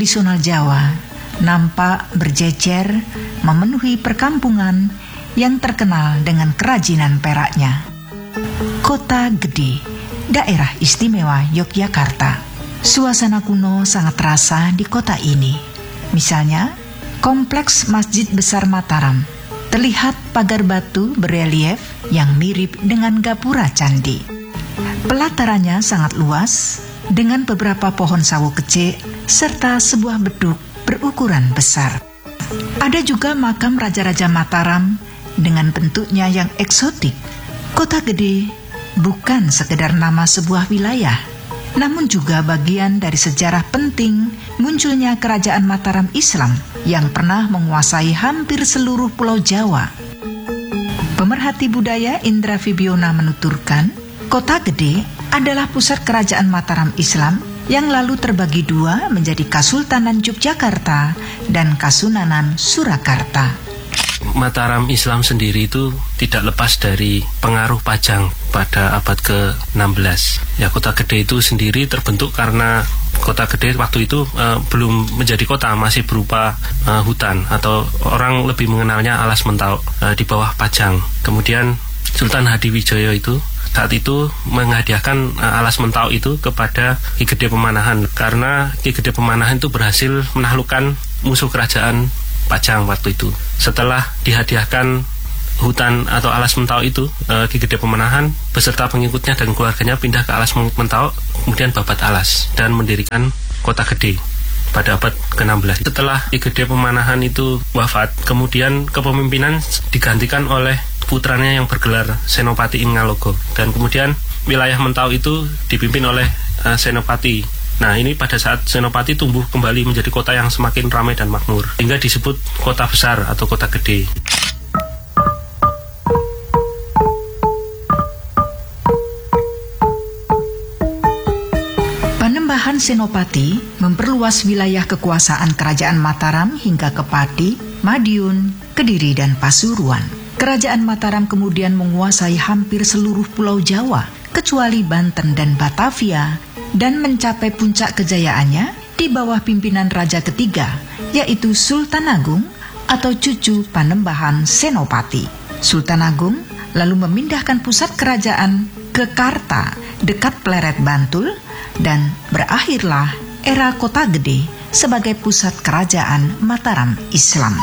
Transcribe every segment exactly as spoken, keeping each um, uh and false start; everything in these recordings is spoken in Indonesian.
tradisional Jawa nampak berjejer memenuhi perkampungan yang terkenal dengan kerajinan peraknya. Kota Gede, daerah istimewa Yogyakarta. Suasana kuno sangat terasa di kota ini. Misalnya, kompleks Masjid Besar Mataram. Terlihat pagar batu berelief yang mirip dengan gapura candi. Pelatarannya sangat luas, dengan beberapa pohon sawo kecil serta sebuah beduk berukuran besar. Ada juga makam Raja-Raja Mataram dengan bentuknya yang eksotik. Kota Gede bukan sekedar nama sebuah wilayah, namun juga bagian dari sejarah penting munculnya Kerajaan Mataram Islam yang pernah menguasai hampir seluruh Pulau Jawa. Pemerhati budaya Indra Fibiona menuturkan, Kota Gede adalah pusat Kerajaan Mataram Islam yang lalu terbagi dua menjadi Kasultanan Yogyakarta dan Kasunanan Surakarta. Mataram Islam sendiri itu tidak lepas dari pengaruh Pajang pada abad ke enam belas. Ya, Kota Gede itu sendiri terbentuk karena Kota Gede waktu itu uh, belum menjadi kota, masih berupa uh, hutan, atau orang lebih mengenalnya Alas Mentau uh, di bawah Pajang. Kemudian Sultan Hadiwijaya itu saat itu menghadiahkan uh, Alas Mentau itu kepada Ki Gede Pemanahan, karena Ki Gede Pemanahan itu berhasil menaklukkan musuh kerajaan Pajang waktu itu. Setelah dihadiahkan hutan atau Alas Mentau itu, uh, Ki Gede Pemanahan beserta pengikutnya dan keluarganya pindah ke Alas Mentau, kemudian babat alas dan mendirikan Kota Gede pada abad ke enam belas. Setelah Ki Gede Pemanahan itu wafat, kemudian kepemimpinan digantikan oleh putranya yang bergelar Senopati Ingalogo, dan kemudian wilayah Mentau itu dipimpin oleh uh, Senopati. Nah, ini pada saat Senopati tumbuh kembali menjadi kota yang semakin ramai dan makmur, hingga disebut kota besar atau kota gede. Panembahan Senopati memperluas wilayah kekuasaan Kerajaan Mataram hingga ke Pati, Madiun, Kediri, dan Pasuruan. Kerajaan Mataram kemudian menguasai hampir seluruh Pulau Jawa, kecuali Banten dan Batavia, dan mencapai puncak kejayaannya di bawah pimpinan Raja ketiga, yaitu Sultan Agung atau cucu Panembahan Senopati. Sultan Agung lalu memindahkan pusat kerajaan ke Karta, dekat Pleret Bantul, dan berakhirlah era Kota Gede sebagai pusat kerajaan Mataram Islam.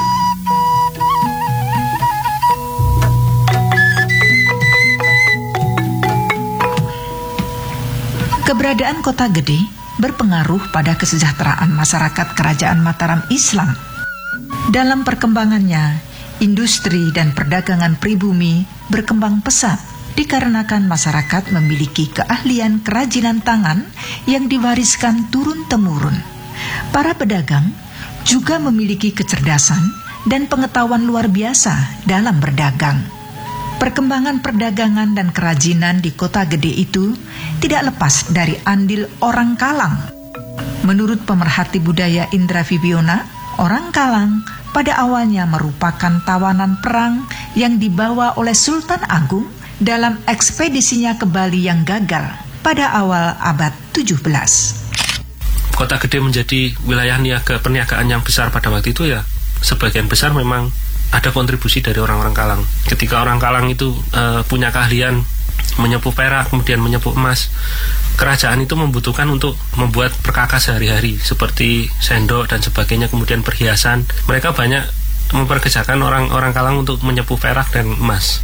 Keberadaan Kota Gede berpengaruh pada kesejahteraan masyarakat Kerajaan Mataram Islam. Dalam perkembangannya, industri dan perdagangan pribumi berkembang pesat dikarenakan masyarakat memiliki keahlian kerajinan tangan yang diwariskan turun-temurun. Para pedagang juga memiliki kecerdasan dan pengetahuan luar biasa dalam berdagang. Perkembangan perdagangan dan kerajinan di Kota Gede itu tidak lepas dari andil orang Kalang. Menurut pemerhati budaya Indra Fibiona, orang Kalang pada awalnya merupakan tawanan perang yang dibawa oleh Sultan Agung dalam ekspedisinya ke Bali yang gagal pada awal abad tujuh belas. Kota Gede menjadi wilayah niaga perniagaan yang besar pada waktu itu, ya sebagian besar memang ada kontribusi dari orang-orang Kalang. Ketika orang Kalang itu e, punya keahlian menyepuh perak, kemudian menyepuh emas, kerajaan itu membutuhkan untuk membuat perkakas sehari-hari seperti sendok dan sebagainya, kemudian perhiasan. Mereka banyak memperkerjakan orang-orang Kalang untuk menyepuh perak dan emas.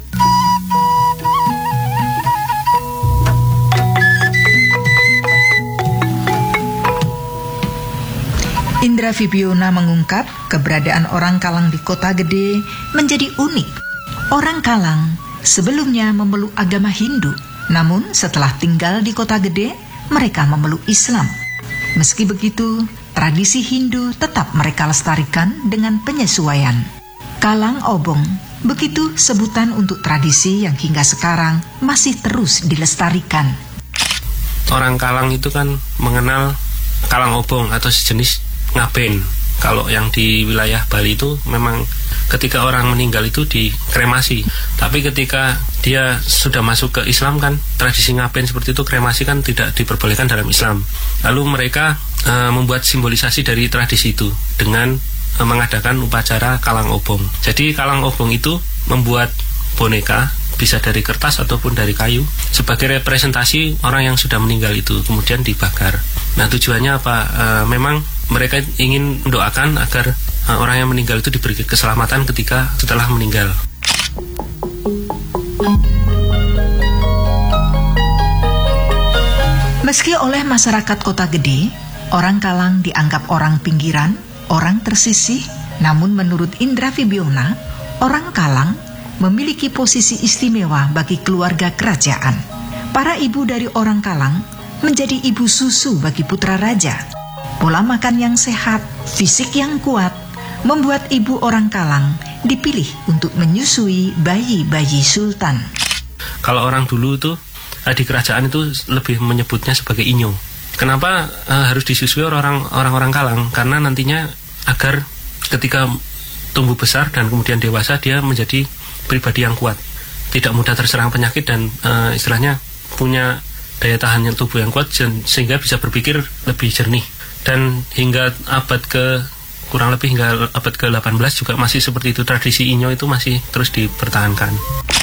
Indra Fibiona mengungkap keberadaan orang Kalang di Kota Gede menjadi unik. Orang Kalang sebelumnya memeluk agama Hindu, namun setelah tinggal di Kota Gede, mereka memeluk Islam. Meski begitu, tradisi Hindu tetap mereka lestarikan dengan penyesuaian. Kalang Obong, begitu sebutan untuk tradisi yang hingga sekarang masih terus dilestarikan. Orang Kalang itu kan mengenal Kalang Obong atau sejenis ngaben. Kalau yang di wilayah Bali itu memang ketika orang meninggal itu dikremasi. Tapi ketika dia sudah masuk ke Islam kan, tradisi ngaben seperti itu, kremasi kan tidak diperbolehkan dalam Islam. Lalu mereka uh, membuat simbolisasi dari tradisi itu dengan uh, mengadakan upacara kalang obong. Jadi kalang obong itu membuat boneka, bisa dari kertas ataupun dari kayu, sebagai representasi orang yang sudah meninggal itu, kemudian dibakar. Nah, tujuannya apa? E, memang mereka ingin mendoakan agar e, orang yang meninggal itu diberi keselamatan ketika setelah meninggal. Meski oleh masyarakat Kota Gede, orang Kalang dianggap orang pinggiran, orang tersisih, namun menurut Indra Fibiona, orang Kalang memiliki posisi istimewa bagi keluarga kerajaan. Para ibu dari orang Kalang menjadi ibu susu bagi putra raja. Pola makan yang sehat, fisik yang kuat, membuat ibu orang Kalang dipilih untuk menyusui bayi-bayi sultan. Kalau orang dulu itu di kerajaan itu lebih menyebutnya sebagai inyo. Kenapa uh, harus disusui orang orang-orang Kalang? Karena nantinya agar ketika tumbuh besar dan kemudian dewasa dia menjadi pribadi yang kuat, tidak mudah terserang penyakit dan uh, istilahnya punya daya tahan tubuh yang kuat sehingga bisa berpikir lebih jernih. Dan hingga abad ke kurang lebih hingga abad ke delapan belas juga masih seperti itu, tradisi inyo itu masih terus dipertahankan.